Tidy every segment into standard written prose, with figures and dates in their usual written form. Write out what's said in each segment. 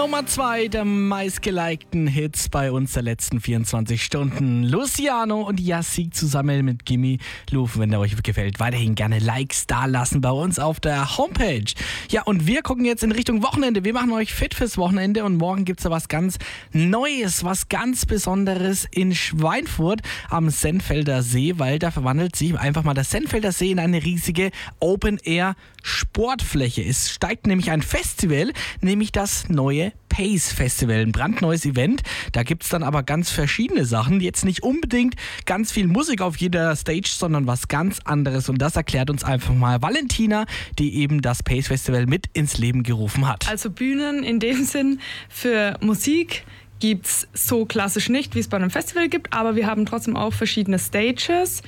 Nummer 2 der meistgelikten Hits bei uns der letzten 24 Stunden. Luciano und Yasik zusammen mit Gimme Luf. Wenn der euch gefällt, weiterhin gerne Likes da lassen bei uns auf der Homepage. Ja, und wir gucken jetzt in Richtung Wochenende. Wir machen euch fit fürs Wochenende und morgen gibt es da was ganz Neues, was ganz Besonderes in Schweinfurt am Sennfelder See, weil da verwandelt sich einfach mal das Sennfelder See in eine riesige Open-Air-Sportfläche. Es steigt nämlich ein Festival, nämlich das neue Pace Festival, ein brandneues Event. Da gibt es dann aber ganz verschiedene Sachen. Jetzt nicht unbedingt ganz viel Musik auf jeder Stage, sondern was ganz anderes. Und das erklärt uns einfach mal Valentina, die eben das Pace Festival mit ins Leben gerufen hat. Also Bühnen in dem Sinn für Musik gibt es so klassisch nicht, wie es bei einem Festival gibt, aber wir haben trotzdem auch verschiedene Stages.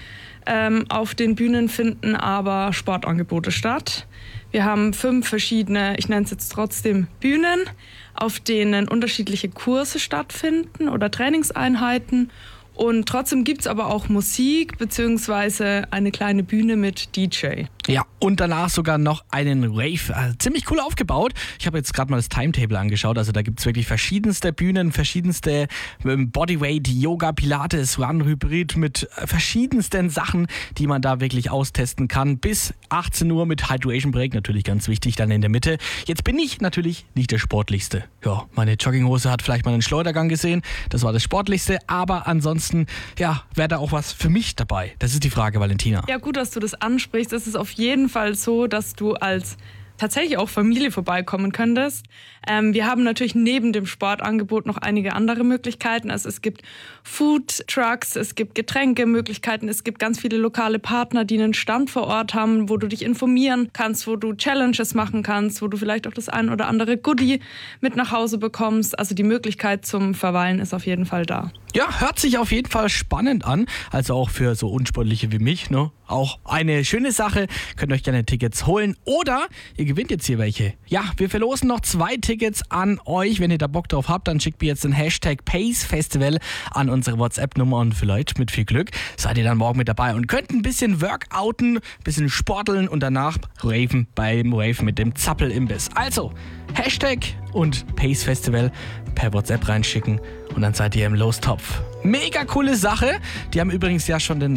Auf den Bühnen finden aber Sportangebote statt. Wir haben 5 verschiedene, ich nenne es jetzt trotzdem Bühnen, auf denen unterschiedliche Kurse stattfinden oder Trainingseinheiten. Und trotzdem gibt es aber auch Musik bzw. eine kleine Bühne mit DJ. Ja, und danach sogar noch einen Rave. Also ziemlich cool aufgebaut. Ich habe jetzt gerade mal das Timetable angeschaut. Also da gibt es wirklich verschiedenste Bühnen, verschiedenste Bodyweight, Yoga, Pilates, Run, Hybrid mit verschiedensten Sachen, die man da wirklich austesten kann. Bis 18 Uhr mit Hydration Break, natürlich ganz wichtig, dann in der Mitte. Jetzt bin ich natürlich nicht der Sportlichste. Ja, meine Jogginghose hat vielleicht mal einen Schleudergang gesehen. Das war das Sportlichste. Aber ansonsten, ja, wäre da auch was für mich dabei? Das ist die Frage, Valentina. Ja, gut, dass du das ansprichst. Es ist auf jeden Fall so, dass du als tatsächlich auch Familie vorbeikommen könntest. Wir haben natürlich neben dem Sportangebot noch einige andere Möglichkeiten. Also es gibt Food Trucks, es gibt Getränkemöglichkeiten, es gibt ganz viele lokale Partner, die einen Stand vor Ort haben, wo du dich informieren kannst, wo du Challenges machen kannst, wo du vielleicht auch das ein oder andere Goodie mit nach Hause bekommst. Also die Möglichkeit zum Verweilen ist auf jeden Fall da. Ja, hört sich auf jeden Fall spannend an. Also auch für so Unsportliche wie mich, ne? Auch eine schöne Sache. Könnt euch gerne Tickets holen oder ihr gewinnt jetzt hier welche. Ja, wir verlosen noch 2 Tickets an euch. Wenn ihr da Bock drauf habt, dann schickt mir jetzt den Hashtag Pace Festival an unsere WhatsApp-Nummer und vielleicht mit viel Glück seid ihr dann morgen mit dabei und könnt ein bisschen workouten, ein bisschen sporteln und danach raven beim Rave mit dem Zappel-Imbiss. Also, Hashtag und Pace Festival per WhatsApp reinschicken und dann seid ihr im Lostopf. Mega coole Sache. Die haben übrigens ja schon den